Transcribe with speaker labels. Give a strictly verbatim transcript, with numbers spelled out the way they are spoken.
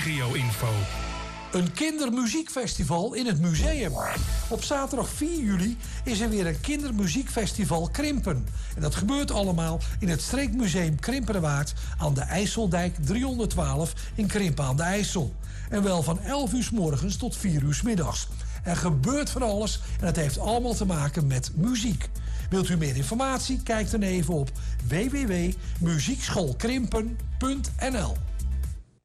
Speaker 1: regio-info.
Speaker 2: Een kindermuziekfestival in het museum. Op zaterdag vier juli is er weer een kindermuziekfestival Krimpen. En dat gebeurt allemaal in het Streekmuseum Krimpenerwaard aan de IJsseldijk driehonderdtwaalf in Krimpen aan de IJssel. En wel van elf uur 's morgens tot vier uur 's middags. Er gebeurt van alles en het heeft allemaal te maken met muziek. Wilt u meer informatie? Kijk dan even op w w w punt muziekschoolkrimpen punt n l.